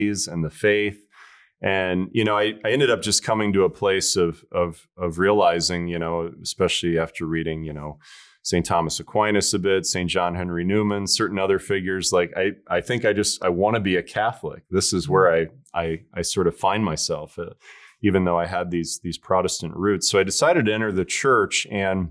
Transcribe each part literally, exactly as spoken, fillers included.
and the faith. And, you know, I, I ended up just coming to a place of, of, of realizing, you know, especially after reading, you know, Saint Thomas Aquinas a bit, Saint John Henry Newman, certain other figures, like I, I think I just, I want to be a Catholic. This is where I, I, I sort of find myself, uh, even though I had these, these Protestant roots. So I decided to enter the church and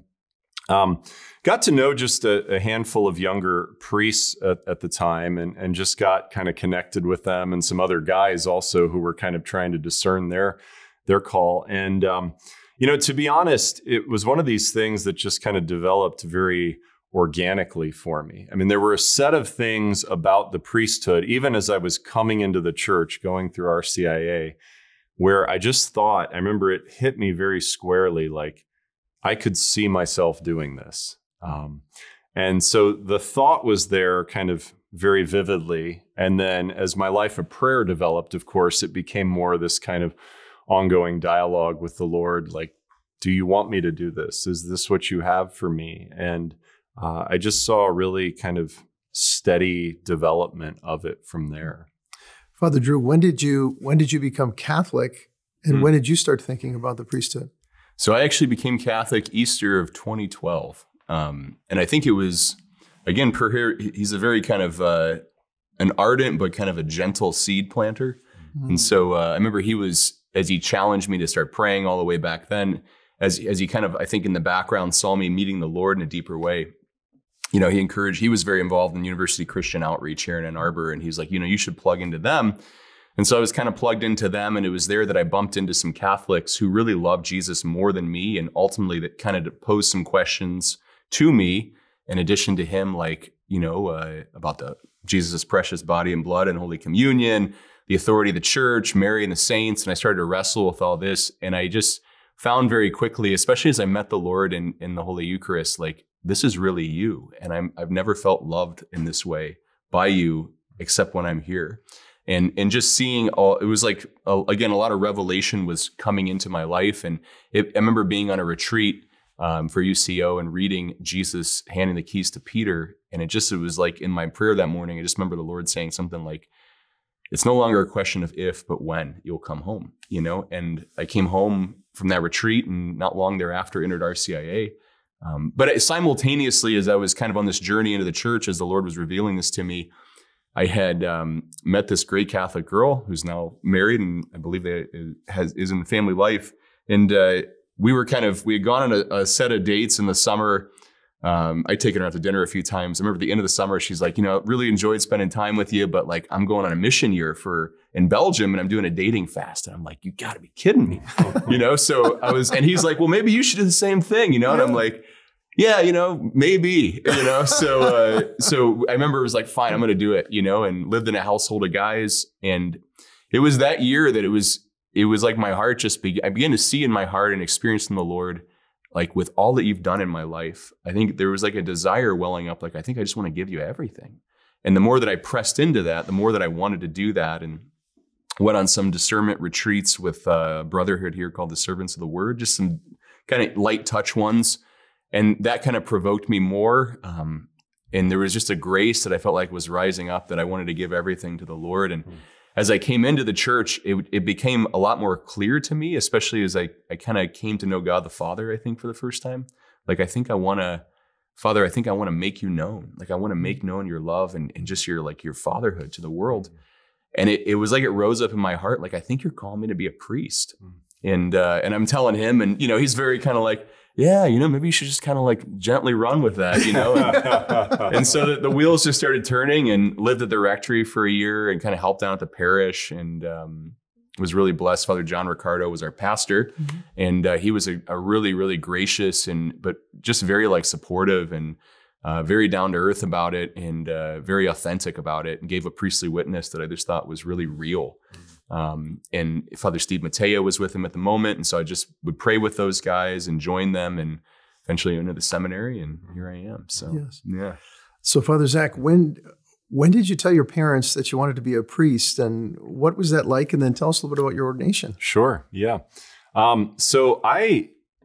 um, got to know just a, a handful of younger priests at, at the time, and, and just got kind of connected with them and some other guys also who were kind of trying to discern their, their call. And, um, you know, to be honest, it was one of these things that just kind of developed very organically for me. I mean, there were a set of things about the priesthood, even as I was coming into the church, going through R C I A, where I just thought, I remember it hit me very squarely, like I could see myself doing this. Um, and so the thought was there kind of very vividly. And then as my life of prayer developed, of course, it became more this kind of ongoing dialogue with the Lord, like, do you want me to do this? Is this what you have for me? And uh, I just saw a really kind of steady development of it from there. Father Drew, when did you when did you become Catholic, and mm. when did you start thinking about the priesthood? So I actually became Catholic Easter of twenty twelve, um, and I think it was, again, per here, he's a very kind of uh, an ardent but kind of a gentle seed planter, mm. and so uh, I remember he was. As he challenged me to start praying all the way back then, as, as he kind of, I think in the background, saw me meeting the Lord in a deeper way, you know, he encouraged, he was very involved in University Christian Outreach here in Ann Arbor. And he's like, you know, you should plug into them. And so I was kind of plugged into them. And it was there that I bumped into some Catholics who really loved Jesus more than me. And ultimately that kind of posed some questions to me, in addition to him, like, you know, uh, about the Jesus' precious body and blood and Holy Communion, the authority of the church, Mary and the saints. And I started to wrestle with all this. And I just found very quickly, especially as I met the Lord in, in the Holy Eucharist, like, this is really you. And I'm, I've never felt loved in this way by you, except when I'm here. And, and just seeing all, it was like, uh, again, a lot of revelation was coming into my life. And it, I remember being on a retreat um, for U C O and reading Jesus handing the keys to Peter. And it just, it was like in my prayer that morning, I just remember the Lord saying something like, it's no longer a question of if, but when you'll come home, you know? And I came home from that retreat and not long thereafter entered R C I A. Um, but simultaneously, as I was kind of on this journey into the church, as the Lord was revealing this to me, I had um, met this great Catholic girl who's now married, and I believe they has is in family life. And uh, we were kind of, we had gone on a, a set of dates in the summer. Um, I'd taken her out to dinner a few times. I remember at the end of the summer, she's like, you know, really enjoyed spending time with you, but like, I'm going on a mission year for in Belgium and I'm doing a dating fast. And I'm like, you gotta be kidding me, you know? So I was, and he's like, well, maybe you should do the same thing, you know? And I'm like, yeah, you know, maybe, you know? So, uh, so I remember it was like, fine, I'm going to do it, you know, and lived in a household of guys. And it was that year that it was, it was like my heart just began, I began to see in my heart and experience in the Lord, like, with all that you've done in my life, I think there was like a desire welling up. Like, I think I just want to give you everything. And the more that I pressed into that, the more that I wanted to do that, and went on some discernment retreats with a brotherhood here called the Servants of the Word, just some kind of light touch ones. And that kind of provoked me more. Um, and there was just a grace that I felt like was rising up that I wanted to give everything to the Lord. And mm. as I came into the church, it, it became a lot more clear to me, especially as I, I kind of came to know God the Father, I think, for the first time. Like, I think I want to, Father, I think I want to make you known. Like, I want to make known your love and, and just your, like, your fatherhood to the world. And it, it was like it rose up in my heart. Like, I think you're calling me to be a priest. Mm. And, uh, and I'm telling him, and, you know, he's very kind of like, yeah, you know, maybe you should just kind of like gently run with that, you know? And, and so the, the wheels just started turning, and lived at the rectory for a year and kind of helped down at the parish, and um, was really blessed. Father John Ricardo was our pastor, mm-hmm. and uh, he was a, a really, really gracious and, but just very like supportive and uh, very down to earth about it, and uh, very authentic about it, and gave a priestly witness that I just thought was really real. Mm-hmm. Um, and Father Steve Mateo was with him at the moment. And so I just would pray with those guys and join them, and eventually into the seminary, and here I am. So, yes. yeah. So Father Zach, when, when did you tell your parents that you wanted to be a priest, and what was that like? And then tell us a little bit about your ordination. Sure. Yeah. Um, so I,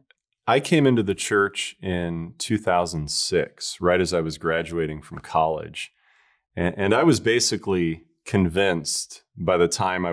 I came into the church in two thousand six, right as I was graduating from college. And, and I was basically convinced by the time I